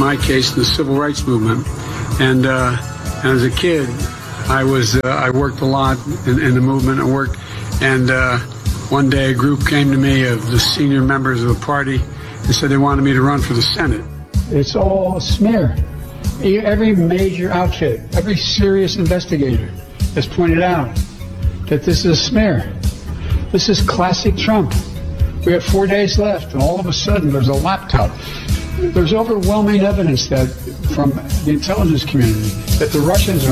my case, in the civil rights movement. And as a kid, I worked a lot in the movement and work. And one day a group came to me of the senior members of the party and said they wanted me to run for the Senate. It's all a smear. Every major outfit, every serious investigator has pointed out that this is a smear. This is classic Trump. We have 4 days left, and all of a sudden there's a laptop. There's overwhelming evidence that from the intelligence community that the Russians are